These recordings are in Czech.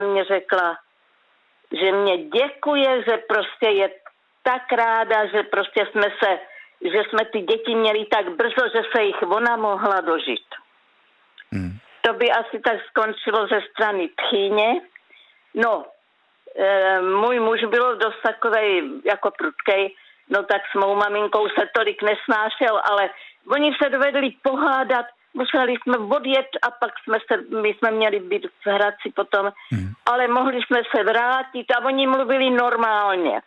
mě řekla, že mě děkuje, že prostě je tak ráda, že prostě že jsme ty děti měli tak brzo, že se jich ona mohla dožít. To by asi tak skončilo ze strany tchýně. No, můj muž byl dost takovej jako prudkej, no tak s mou maminkou se tolik nesnášel, ale oni se dovedli pohádat, museli jsme odjet a pak my jsme měli být v Hradci potom, ale mohli jsme se vrátit a oni mluvili normálně.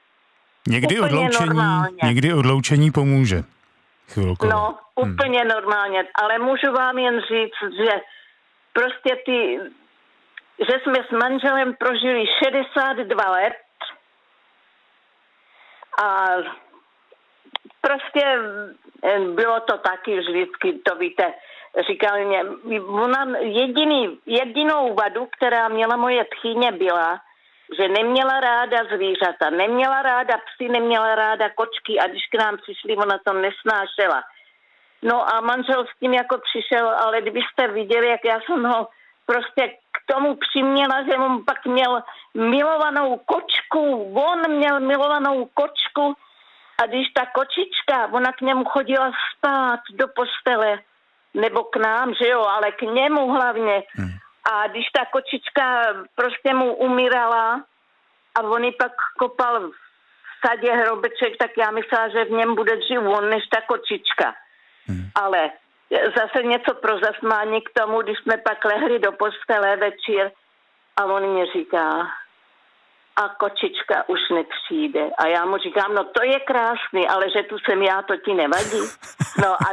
Někdy odloučení pomůže. Chvilku. No, úplně normálně, ale můžu vám jen říct, že prostě že jsme s manželem prožili 62 let a prostě bylo to taky vždycky, to víte, říkal mě, jedinou vadu, která měla moje tchýně, byla, že neměla ráda zvířata, neměla ráda psy, neměla ráda kočky a když k nám přišli, ona to nesnášela. No a manžel s tím jako přišel, ale kdybyste viděli, jak já jsem ho prostě k tomu přiměla, že on pak měl milovanou kočku, on měl milovanou kočku a když ta kočička, ona k němu chodila spát do postele, nebo k nám, že jo, ale k němu hlavně. A když ta kočička prostě mu umírala a on ji pak kopal v sadě hrobeček, tak já myslela, že v něm bude dřív on než ta kočička. Ale zase něco pro zasmání k tomu, když jsme pak lehli do postele večer a on mě říká, a kočička už nepřijde. A já mu říkám, no to je krásný, ale že tu jsem já, to ti nevadí. No a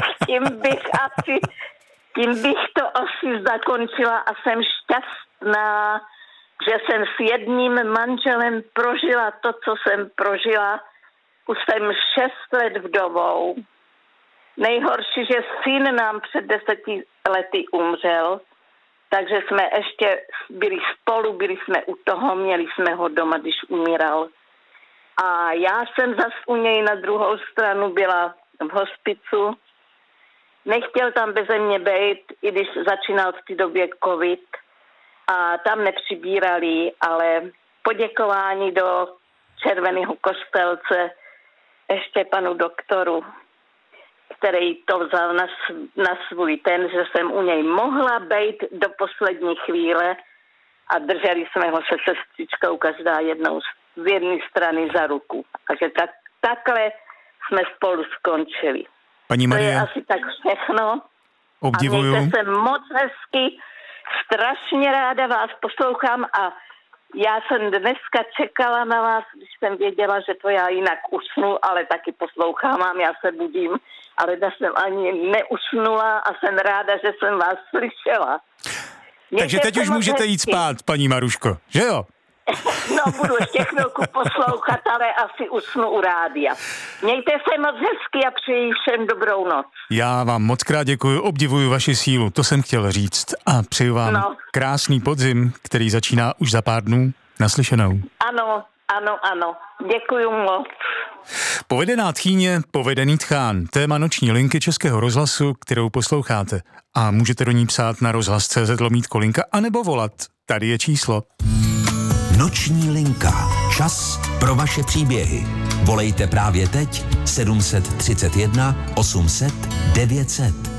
tím bych to asi zakončila a jsem šťastná, že jsem s jedním manželem prožila to, co jsem prožila. Už jsem 6 let vdovou. Nejhorší, že syn nám před 10 lety umřel, takže jsme ještě byli spolu, byli jsme u toho, měli jsme ho doma, když umíral. A já jsem zas u něj na druhou stranu byla v hospicu. Nechtěl tam beze mě být, i když začínal v té době covid. A tam nepřibírali, ale poděkování do Červeného Kostelce ještě panu doktoru, který to vzal na svůj že jsem u něj mohla být do poslední chvíle a drželi jsme ho se sestřičkou každá z jedné strany za ruku. Takže takhle jsme spolu skončili. Paní Marie, to je asi tak všechno. Obdivuju. A mějte se moc hezky, strašně ráda vás poslouchám a já jsem dneska čekala na vás, když jsem věděla, že to já jinak usnu, ale taky poslouchám, já se budím, ale já jsem ani neusnula a jsem ráda, že jsem vás slyšela. Takže teď už můžete jít spát, paní Maruško, že jo? No, budu ještě chvilku poslouchat, ale asi usnu u rádia. Mějte se moc hezky a přeji všem dobrou noc. Já vám moc krát děkuji, obdivuju vaši sílu, to jsem chtěl říct. A přeju vám krásný podzim, který začíná už za pár dnů. Naslyšenou. Ano. Děkuju moc. Povedená tchýně, povedený tchán. Téma noční linky Českého rozhlasu, kterou posloucháte. A můžete do ní psát na rozhlas.cz/linka anebo volat. Tady je číslo. Noční linka. Čas pro vaše příběhy. Volejte právě teď 731 800 900.